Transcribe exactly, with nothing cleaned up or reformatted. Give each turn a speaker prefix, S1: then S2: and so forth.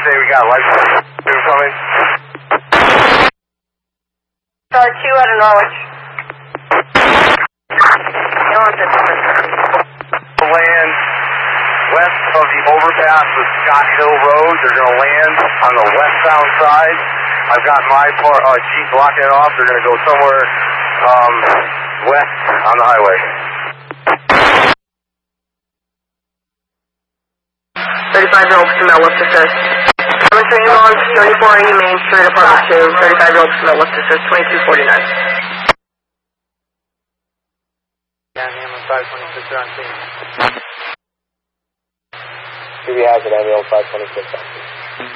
S1: say we got light two coming.
S2: Star two out of Norwich.
S1: Land west of the overpass of Scott Hill Road. They're going to land on the westbound side. I've got my part, uh, Jeep blocking it off. They're going to go somewhere um, west on the highway.
S2: thirty-five-year-old female lift assist. I'm train on twenty-four eighty Main Street, apartment two. thirty-five-year-old female lift assist, twenty-two forty-nine.
S3: Yeah, ambulance five twenty-six on scene.
S4: C B has it, ambulance five twenty-six on scene.